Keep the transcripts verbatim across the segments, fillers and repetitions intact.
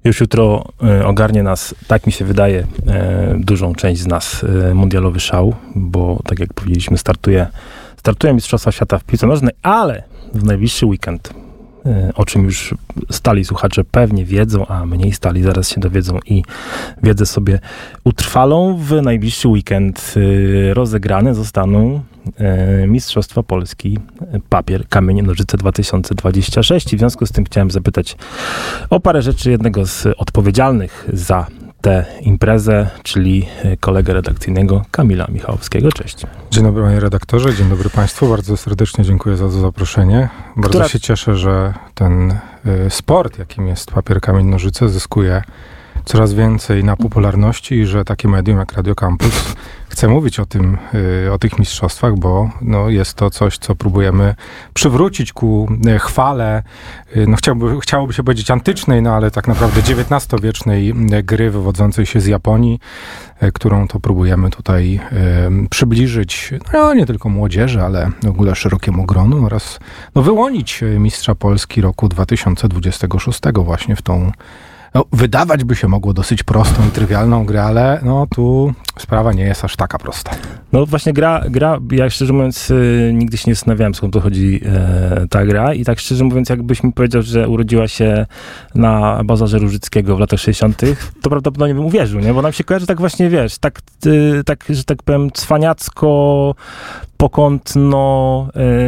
Już jutro ogarnie nas, tak mi się wydaje, dużą część z nas mundialowy szał, bo tak jak powiedzieliśmy, startuje, startuje Mistrzostwa Świata w piłce nożnej, ale w najbliższy weekend, o czym już stali słuchacze pewnie wiedzą, a mniej stali zaraz się dowiedzą i wiedzę sobie utrwalą. W najbliższy weekend rozegrane zostaną Mistrzostwa Polski papier, kamień, nożyce dwa tysiące dwudziesty szósty. I w związku z tym chciałem zapytać o parę rzeczy jednego z odpowiedzialnych za tę imprezę, czyli kolegę redakcyjnego Kamila Michałowskiego. Cześć. Dzień dobry panie redaktorze, dzień dobry państwu. Bardzo serdecznie dziękuję za to zaproszenie. Bardzo Która... się cieszę, że ten y, sport, jakim jest papier, kamień, nożyce, zyskuje coraz więcej na popularności i że takie medium jak Radio Campus chce mówić o tym, y, o tych mistrzostwach, bo no, jest to coś, co próbujemy przywrócić ku y, chwale, y, no chciałby, chciałoby się powiedzieć antycznej, no ale tak naprawdę dziewiętnastowiecznej y, gry wywodzącej się z Japonii, y, którą to próbujemy tutaj y, przybliżyć, no nie tylko młodzieży, ale w ogóle szerokiemu gronu oraz no, wyłonić y, mistrza Polski roku dwa tysiące dwudziestego szóstego właśnie w tą No, wydawać by się mogło dosyć prostą i trywialną grę, ale no tu sprawa nie jest aż taka prosta. No właśnie gra, gra ja szczerze mówiąc y, nigdy się nie zastanawiałem, skąd to chodzi y, ta gra i tak szczerze mówiąc, jakbyś mi powiedział, że urodziła się na bazarze Różyckiego w latach sześćdziesiątych, to prawdopodobnie bym uwierzył, nie? Bo nam się kojarzy tak właśnie, wiesz, tak, y, tak że tak powiem, cwaniacko, pokątno,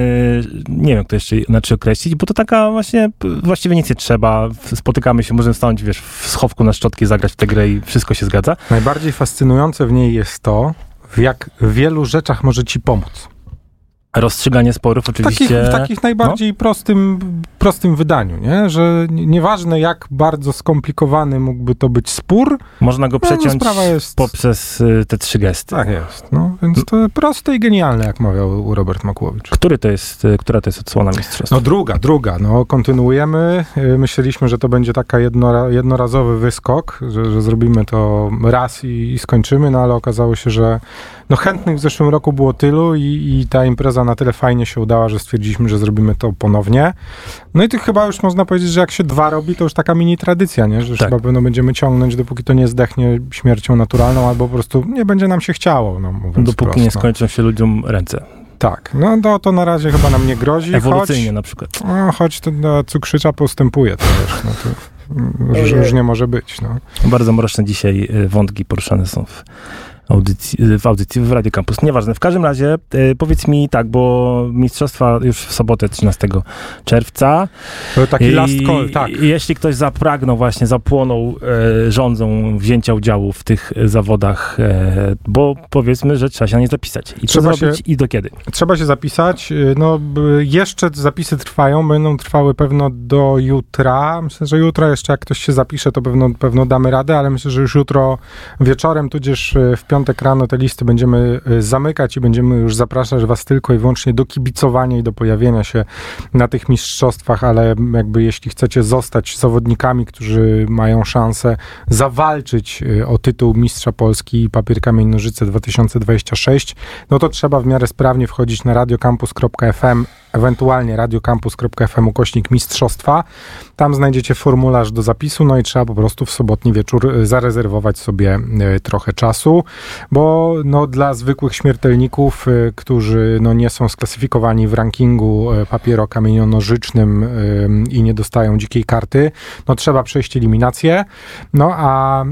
y, nie wiem, jak to jeszcze inaczej określić, bo to taka właśnie, właściwie nic nie trzeba, spotykamy się, możemy stanąć, wiesz, w schowku na szczotki, zagrać w tę grę i wszystko się zgadza. Najbardziej fascynujące w niej jest to, w jak wielu rzeczach może ci pomóc. Rozstrzyganie sporów oczywiście. W takich, w takich najbardziej no? prostym, prostym wydaniu, nie? Że nieważne jak bardzo skomplikowany mógłby to być spór. Można go przeciąć no, jest... poprzez y, te trzy gesty. Tak jest. No, więc to proste i genialne, jak mawiał Robert Makłowicz. Który to jest, y, która to jest odsłona mistrzostwa? No druga, druga. No kontynuujemy. Y, myśleliśmy, że to będzie taka jedno, jednorazowy wyskok, że, że zrobimy to raz i, i skończymy, no ale okazało się, że no chętnych w zeszłym roku było tylu i, i ta impreza na tyle fajnie się udała, że stwierdziliśmy, że zrobimy to ponownie. No i to chyba już można powiedzieć, że jak się dwa robi, to już taka mini tradycja, nie? Że tak. Chyba pewno będziemy ciągnąć, dopóki to nie zdechnie śmiercią naturalną, albo po prostu nie będzie nam się chciało, no mówiąc Dopóki prosto. nie skończą się ludziom ręce. Tak, no to, to na razie chyba nam nie grozi. Ewolucyjnie choć, na przykład. No, choć to no, cukrzycza postępuje, to wiesz, no to już, już nie może być, no. Bardzo mroczne dzisiaj wątki poruszane są w audycji, w audycji w Radio Campus. Nieważne. W każdym razie y, powiedz mi tak, bo mistrzostwa już w sobotę trzynastego czerwca. To taki I, last call, tak. Jeśli ktoś zapragnął właśnie, zapłonął e, rządzą wzięcia udziału w tych zawodach, e, bo powiedzmy, że trzeba się na nie zapisać. I trzeba co zrobić się, i do kiedy? Trzeba się zapisać. No jeszcze zapisy trwają, będą trwały pewno do jutra. Myślę, że jutro jeszcze jak ktoś się zapisze, to pewno, pewno damy radę, ale myślę, że już jutro wieczorem, tudzież w piątek rano te listy będziemy zamykać i będziemy już zapraszać was tylko i wyłącznie do kibicowania i do pojawienia się na tych mistrzostwach, ale jakby jeśli chcecie zostać zawodnikami, którzy mają szansę zawalczyć o tytuł mistrza Polski papier, kamień, nożyce dwa tysiące dwudziesty szósty, no to trzeba w miarę sprawnie wchodzić na radiocampus kropka f m, ewentualnie radiocampus kropka f m ukośnik mistrzostwa. Tam znajdziecie formularz do zapisu, no i trzeba po prostu w sobotni wieczór zarezerwować sobie trochę czasu, bo no, dla zwykłych śmiertelników, którzy no, nie są sklasyfikowani w rankingu papiero-kamienionożycznym i nie dostają dzikiej karty, no trzeba przejść eliminację, no a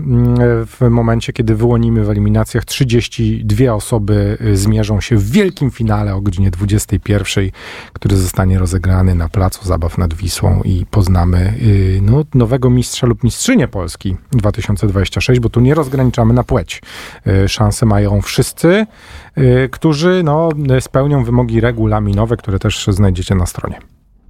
w momencie, kiedy wyłonimy w eliminacjach trzydzieści dwie osoby zmierzą się w wielkim finale o godzinie dwudziestej pierwszej, który zostanie rozegrany na Placu Zabaw nad Wisłą i poznamy no, nowego mistrza lub mistrzynię Polski dwa tysiące dwudziesty szósty, bo tu nie rozgraniczamy na płeć. Szanse mają wszyscy, którzy no, spełnią wymogi regulaminowe, które też znajdziecie na stronie.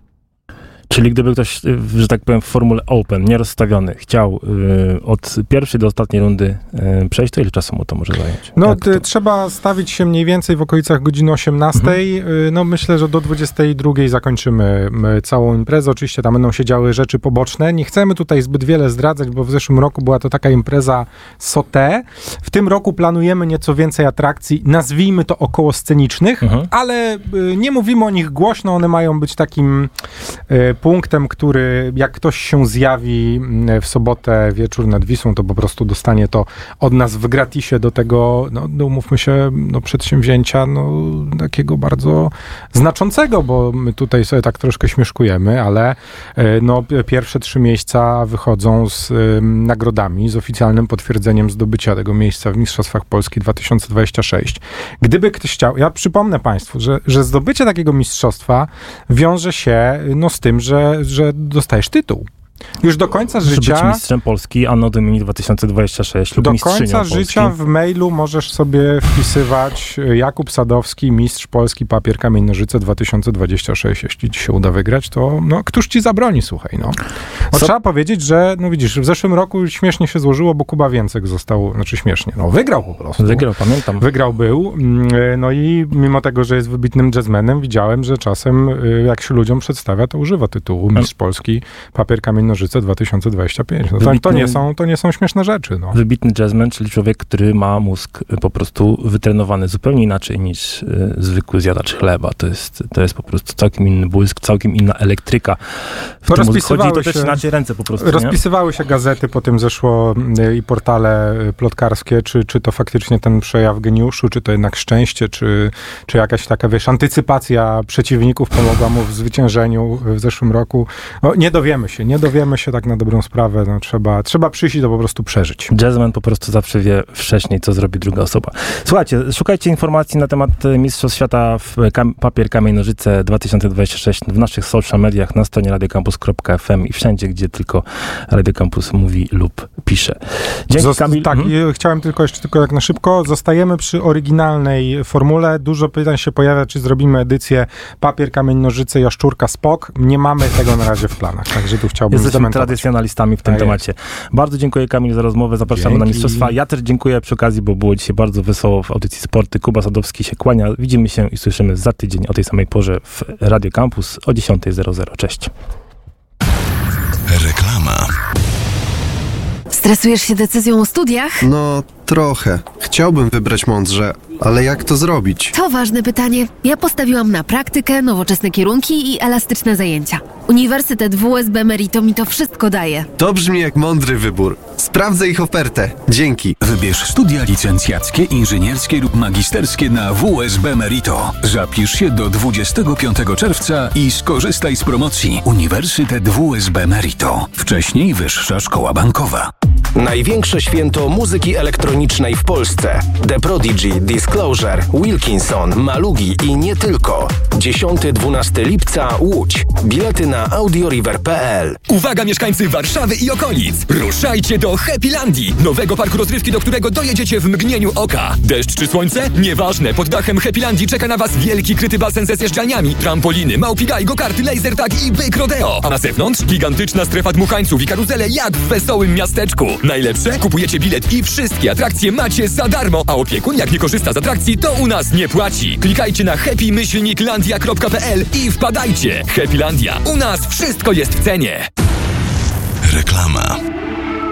Czyli gdyby ktoś, że tak powiem, w formule open, nierozstawiony, chciał y, od pierwszej do ostatniej rundy y, przejść, to ile czasu mu to może zająć? No to... trzeba stawić się mniej więcej w okolicach godziny osiemnastej. Mhm. No myślę, że do dwudziestej drugiej zakończymy całą imprezę. Oczywiście tam będą się działy rzeczy poboczne. Nie chcemy tutaj zbyt wiele zdradzać, bo w zeszłym roku była to taka impreza sauté. W tym roku planujemy nieco więcej atrakcji, nazwijmy to około scenicznych, mhm. ale y, nie mówimy o nich głośno. One mają być takim y, punktem, który jak ktoś się zjawi w sobotę wieczór nad Wisłą, to po prostu dostanie to od nas w gratisie do tego, no, no umówmy się, no, przedsięwzięcia no, takiego bardzo znaczącego, bo my tutaj sobie tak troszkę śmieszkujemy, ale no, pierwsze trzy miejsca wychodzą z um, nagrodami, z oficjalnym potwierdzeniem zdobycia tego miejsca w Mistrzostwach Polski dwa tysiące dwudziestym szóstym. Gdyby ktoś chciał, ja przypomnę Państwu, że, że zdobycie takiego mistrzostwa wiąże się no, z tym, że, że dostajesz tytuł. Już do końca życia... Żeby być mistrzem Polski Anno Domini dwa tysiące dwudziesty szósty lub do mistrzynią końca Polski. życia w mailu możesz sobie wpisywać Jakub Sadowski, mistrz Polski, papier, kamień, nożyce dwa tysiące dwudziesty szósty. Jeśli ci się uda wygrać, to no, któż ci zabroni, słuchaj, no. Bo Co? Trzeba powiedzieć, że, no widzisz, w zeszłym roku śmiesznie się złożyło, bo Kuba Więcek został, znaczy śmiesznie, no wygrał po prostu. Wygrał, pamiętam. Wygrał był, no i mimo tego, że jest wybitnym jazzmenem, widziałem, że czasem jak się ludziom przedstawia, to używa tytułu mistrz Polski, papier, kamień, nożyce dwa tysiące dwudziesty piąty. No to, to, nie są, to nie są śmieszne rzeczy. No. Wybitny jazzman, czyli człowiek, który ma mózg po prostu wytrenowany zupełnie inaczej niż y, zwykły zjadacz chleba. To jest, to jest po prostu całkiem inny błysk, całkiem inna elektryka. W To tym mózgu chodzi, to się, też inaczej ręce po prostu. Rozpisywały nie? się gazety, potem zeszło y, i portale plotkarskie, czy, czy to faktycznie ten przejaw geniuszu, czy to jednak szczęście, czy, czy jakaś taka, wiesz, antycypacja przeciwników pomogła mu w zwyciężeniu w zeszłym roku. No, nie dowiemy się, nie dowiemy się tak na dobrą sprawę, no, trzeba, trzeba przyjść i to po prostu przeżyć. Jazzman po prostu zawsze wie wcześniej, co zrobi druga osoba. Słuchajcie, szukajcie informacji na temat Mistrzostw Świata w kam- papier, kamień, nożyce dwa tysiące dwudziesty szósty w naszych social mediach, na stronie radiocampus kropka f m i wszędzie, gdzie tylko Radio Campus mówi lub pisze. Dzięki, Zost- Kamil. Tak, mhm. chciałem tylko jeszcze tylko jak na szybko. Zostajemy przy oryginalnej formule. Dużo pytań się pojawia, czy zrobimy edycję papier, kamień, nożyce, jaszczurka, spok. Nie mamy tego na razie w planach, także tu chciałbym Jesteśmy zdementować. tradycjonalistami w tym Tak temacie. Bardzo dziękuję, Kamil, za rozmowę. Zapraszamy Dzięki. na mistrzostwa. Ja też dziękuję przy okazji, bo było dzisiaj bardzo wesoło w audycji Sporty. Kuba Sadowski się kłania. Widzimy się i słyszymy za tydzień o tej samej porze w Radio Campus o dziesiąta zero zero. Cześć. Reklama. Stresujesz się decyzją o studiach? No, trochę. Chciałbym wybrać mądrze, ale jak to zrobić? To ważne pytanie. Ja postawiłam na praktykę, nowoczesne kierunki i elastyczne zajęcia. Uniwersytet W S B Merito mi to wszystko daje. To brzmi jak mądry wybór. Sprawdzę ich ofertę. Dzięki. Wybierz studia licencjackie, inżynierskie lub magisterskie na W S B Merito. Zapisz się do dwudziestego piątego czerwca i skorzystaj z promocji Uniwersytet W S B Merito. Wcześniej Wyższa Szkoła Bankowa. Największe święto muzyki elektronicznej w Polsce. The Prodigy, Disclosure, Wilkinson, Malugi i nie tylko. dziesiątego do dwunastego lipca Łódź. Bilety na audioriver kropka p l. Uwaga mieszkańcy Warszawy i okolic! Ruszajcie do Happylandii, nowego parku rozrywki, do którego dojedziecie w mgnieniu oka. Deszcz czy słońce? Nieważne, pod dachem Happylandii czeka na was wielki kryty basen ze zjeżdżalniami, trampoliny, małpigaj, go-karty, laser tag i byk rodeo. A na zewnątrz gigantyczna strefa dmuchańców i karuzele jak w wesołym miasteczku. Najlepsze? Kupujecie bilet i wszystkie atrakcje macie za darmo, a opiekun jak nie korzysta z atrakcji, to u nas nie płaci. Klikajcie na happy landia kropka p l i wpadajcie. Happylandia. U nas wszystko jest w cenie. Reklama.